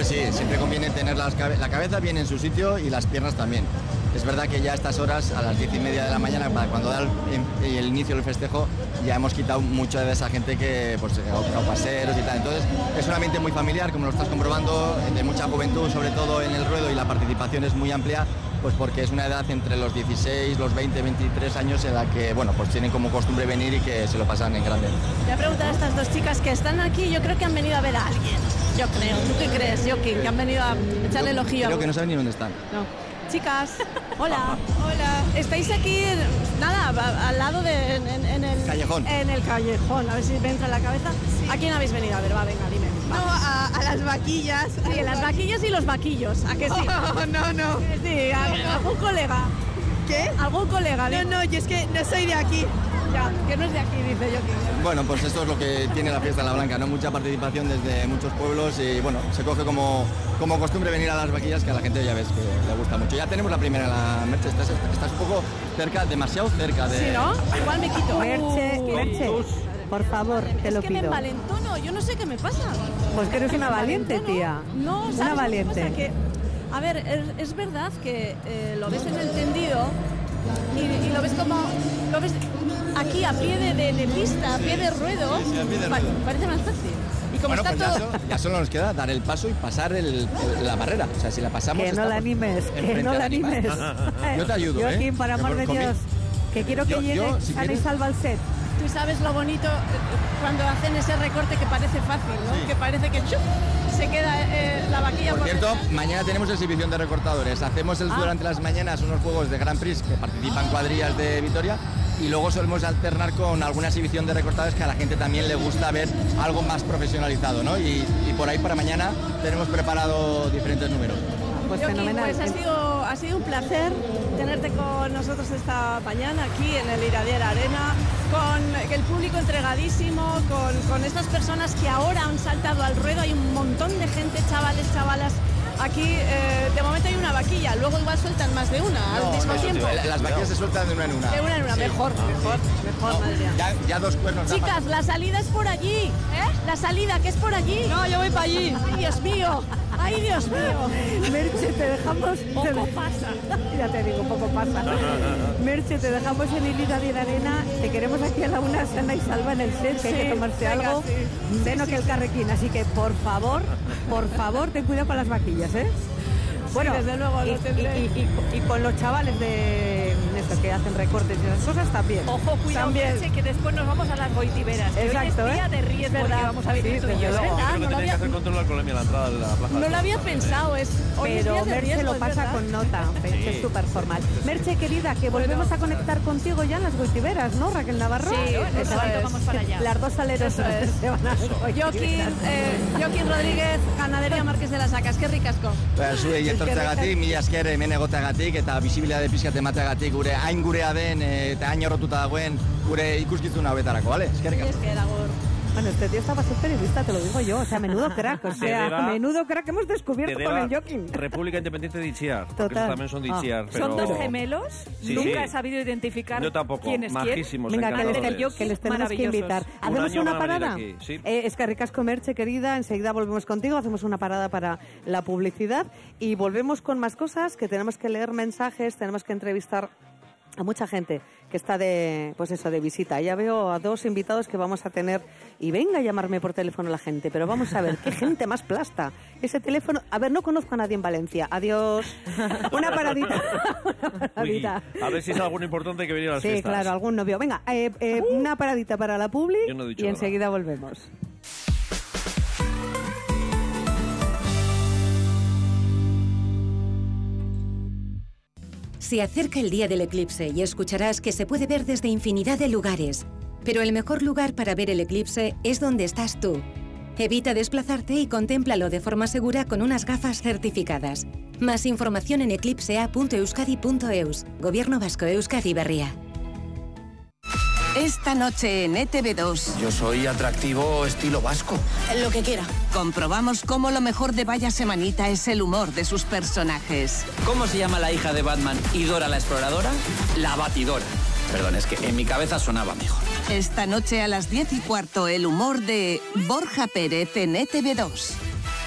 sí, siempre conviene tener la cabeza bien en su sitio y las piernas también. Es verdad que ya a estas horas, a las 10:30 de la mañana, cuando da el inicio del festejo, ya hemos quitado mucha de esa gente que pues ha paseros y tal. Entonces es un ambiente muy familiar, como lo estás comprobando, de mucha juventud, sobre todo en el ruedo, y la participación es muy amplia, pues porque es una edad entre los 16, los 20, 23 años en la que, bueno, pues tienen como costumbre venir y que se lo pasan en grande. Voy a preguntar a estas dos chicas que están aquí, yo creo que han venido a ver a alguien. Yo creo. ¿Tú qué crees, Joaquín? Que han venido a echarle el ojillo. Creo que no saben ni dónde están. No. Chicas, hola. Hola. Estáis aquí, nada, al lado en el callejón. En el callejón, a ver si me entra en la cabeza. Sí. ¿A quién habéis venido a ver? Va, venga, dime. Va. No, a las vaquillas. Sí, las vaquillas y los vaquillos, ¿a qué sí? Oh, no. Sí, algún colega. ¿Qué? ¿Algún colega? No, yo es que no soy de aquí. Ya, que no es de aquí, dice Joaquín. Bueno, pues esto es lo que tiene la fiesta de la Blanca, ¿no? Mucha participación desde muchos pueblos y, bueno, se coge como costumbre venir a las vaquillas, que a la gente ya ves que le gusta mucho. Ya tenemos la primera, la Merche, estás un poco cerca, demasiado cerca de... Sí, ¿no? Igual me quito. Merche, por favor, te lo pido. Es que me envalentono, yo no sé qué me pasa. Pues que eres una valiente, tía. No, ¿sabes una valiente. Qué pasa? Que, a ver, es verdad que lo ves en el tendido y lo ves como... Lo ves aquí a pie de pista, a pie de ruedo. Sí, a pie de ruedo. Parece más fácil. Y como bueno, está pues todo... ya solo nos queda dar el paso y pasar la barrera. O sea, si la pasamos... Que no la animes, que no la animes. Yo te ayudo, Joaquín, por amor de Dios, que quiero que llegue si sana y salva al set. Tú sabes lo bonito cuando hacen ese recorte que parece fácil, ¿no? Sí. Que parece que ¡chup! Se queda la vaquilla. Por cierto, mañana tenemos exhibición de recortadores. Hacemos durante las mañanas unos juegos de Grand Prix que participan cuadrillas de Vitoria y luego solemos alternar con alguna exhibición de recortadores que a la gente también le gusta ver algo más profesionalizado, ¿no? Y por ahí para mañana tenemos preparado diferentes números. Pues Joaquín, fenomenal. Pues ha sido un placer tenerte con nosotros esta mañana aquí en el Iradier Arena, con el público entregadísimo, con estas personas que ahora han saltado al ruedo. Hay un montón de gente, chavales, chavalas. Aquí de momento hay una vaquilla, luego igual sueltan más de una al mismo tiempo. Las vaquillas se sueltan de una en una. De una en una, sí. Mejor, madre mía. Ya dos cuernos. Chicas, la salida es por allí, ¿eh? La salida, que es por allí. No, yo voy para allí. Ay, Dios mío. Ay, Dios mío. Merche, te dejamos... Poco pasa. Ya te digo, poco pasa. Merche, te dejamos en el Iradier Arena. Te queremos aquí a la una sana y salva en el set, que hay que tomarse algo. Menos que el carrequín. Así que, por favor, ten cuidado con las vaquillas, ¿eh? Bueno, sí, desde luego lo tendré. Y con los chavales de estos que hacen recortes y esas cosas también. Ojo, cuidado, Merche, que después nos vamos a las goitiberas. Exacto, hoy es día de riesgo, porque vamos a vivir sí, yo. No lo había... que hacer control de alcoholemia a la entrada de la plaza. No lo había pensado, pero Merche lo pasa con nota, que es súper formal. Merche, querida, que volvemos a conectar contigo ya en las goitiberas, ¿no, Raquel Navarro? Sí, vamos para allá. Las dos aleros se van a Joaquín Rodríguez, Ganadería Marqués de las Acas, qué ricasco. Etortzeagatik, mila esker hemen egoteagatik eta bisibilitate pizkat emateagatik gure hain gurea den eta hain errotuta dagoen gure ikuskizun hauetarako, ¿vale? Eskerrik asko. Bueno, este tío estaba ser periodista, te lo digo yo, o sea, menudo crack, menudo crack hemos descubierto con el Joaquín. República Independiente de Itziar, porque esos también son de Itziar. Pero... ¿Son dos gemelos? Sí, Nunca he sabido identificar quién es majísimos, quién. Venga, que les tenemos que invitar. ¿Hacemos una parada? Sí. Es que ricasco, Merche, querida, enseguida volvemos contigo, hacemos una parada para la publicidad y volvemos con más cosas, que tenemos que leer mensajes, tenemos que entrevistar a mucha gente que está de visita. Ya veo a dos invitados que vamos a tener y venga a llamarme por teléfono la gente, pero vamos a ver qué gente más plasta. Ese teléfono, a ver, no conozco a nadie en Valencia. Adiós. Una paradita. Uy, a ver si es algo importante que venir a las fiestas. Sí, claro, algún novio. Venga, una paradita para la publi y enseguida volvemos. Se acerca el día del eclipse y escucharás que se puede ver desde infinidad de lugares. Pero el mejor lugar para ver el eclipse es donde estás tú. Evita desplazarte y contémplalo de forma segura con unas gafas certificadas. Más información en eclipsea.euskadi.eus. Gobierno Vasco, Euskadi Berria. Esta noche en ETV2. Yo soy atractivo estilo vasco. Lo que quiera. Comprobamos cómo lo mejor de Vaya Semanita es el humor de sus personajes. ¿Cómo se llama la hija de Batman y Dora la exploradora? La Batidora. Perdón, es que en mi cabeza sonaba mejor. Esta noche a las 10:15, el humor de Borja Pérez en ETV2.